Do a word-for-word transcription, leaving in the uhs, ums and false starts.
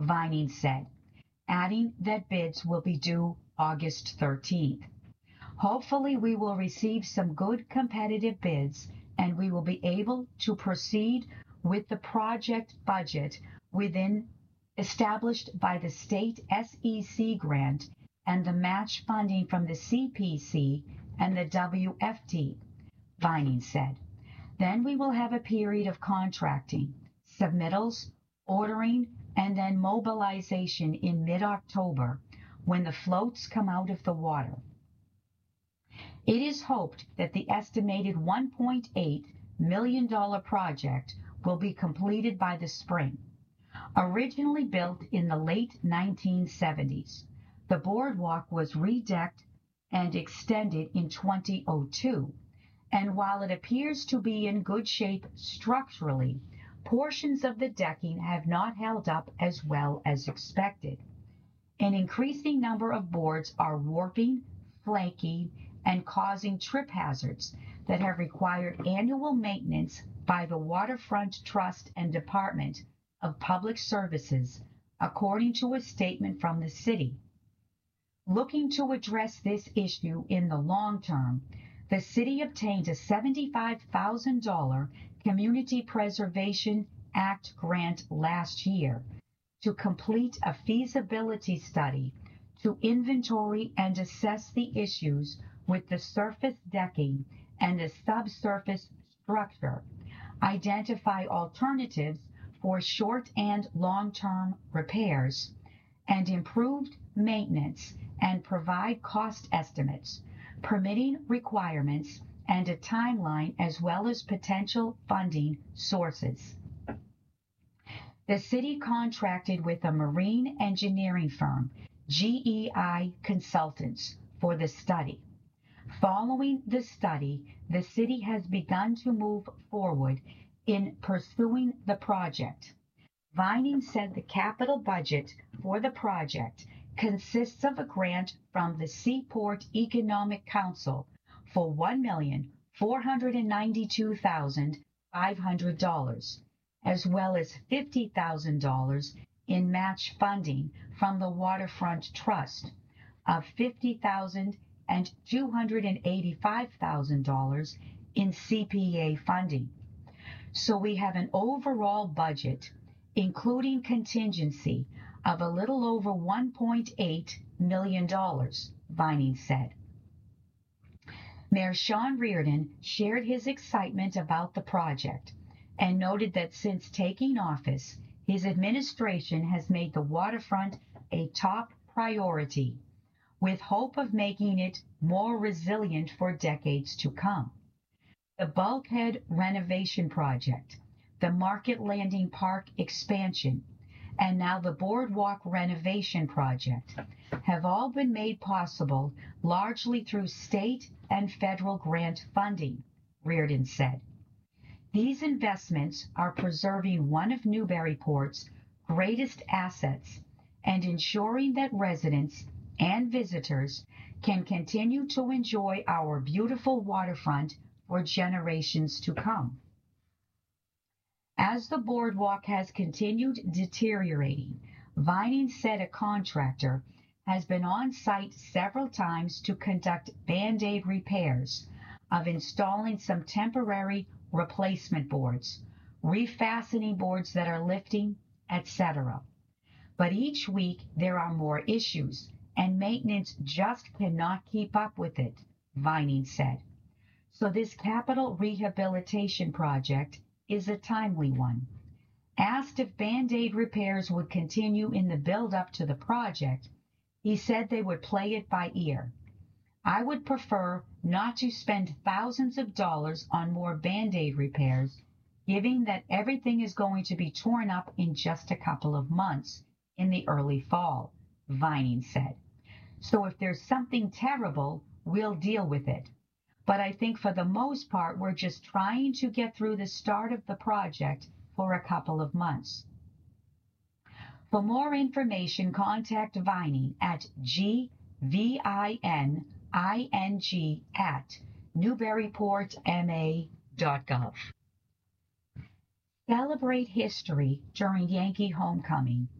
Vining said, adding that bids will be due August thirteenth. Hopefully we will receive some good competitive bids and we will be able to proceed with the project budget within established by the state S E C grant and the match funding from the C P C and the W F T, Vining said. Then we will have a period of contracting, submittals, ordering, and then mobilization in mid-October when the floats come out of the water. It is hoped that the estimated one point eight million dollars project will be completed by the spring. Originally built in the late nineteen seventies, the boardwalk was redecked and extended in twenty oh two, and while it appears to be in good shape structurally, portions of the decking have not held up as well as expected. An increasing number of boards are warping, flaking, and causing trip hazards that have required annual maintenance by the Waterfront Trust and Department of Public Services, according to a statement from the city. Looking to address this issue in the long term, the city obtained a seventy-five thousand dollars Community Preservation Act grant last year to complete a feasibility study to inventory and assess the issues with the surface decking and the subsurface structure, identify alternatives for short and long-term repairs, and improved maintenance, and provide cost estimates, permitting requirements, and a timeline as well as potential funding sources. The city contracted with a marine engineering firm, G E I Consultants, for the study. Following the study, the city has begun to move forward in pursuing the project. Vining said the capital budget for the project consists of a grant from the Seaport Economic Council for one million four hundred ninety-two thousand five hundred dollars, as well as fifty thousand dollars in match funding from the Waterfront Trust of fifty thousand dollars and two hundred eighty-five thousand dollars in C P A funding. So we have an overall budget, including contingency, of a little over one point eight million dollars, Vining said. Mayor Sean Reardon shared his excitement about the project and noted that since taking office, his administration has made the waterfront a top priority, with hope of making it more resilient for decades to come. The bulkhead renovation project, the Market Landing Park expansion, and now the boardwalk renovation project have all been made possible largely through state and federal grant funding, Reardon said. These investments are preserving one of Newburyport's greatest assets and ensuring that residents and visitors can continue to enjoy our beautiful waterfront for generations to come. As the boardwalk has continued deteriorating, Vining said a contractor has been on site several times to conduct Band-Aid repairs of installing some temporary replacement boards, refastening boards that are lifting, et cetera. But each week there are more issues, and maintenance just cannot keep up with it, Vining said. So this capital rehabilitation project is a timely one. Asked if Band-Aid repairs would continue in the build-up to the project, he said they would play it by ear. I would prefer not to spend thousands of dollars on more Band-Aid repairs, given that everything is going to be torn up in just a couple of months in the early fall, Vining said. So if there's something terrible, we'll deal with it. But I think for the most part, we're just trying to get through the start of the project for a couple of months. For more information, contact Vining at G V I N I N G at newburyport m a dot gov. Celebrate history during Yankee homecoming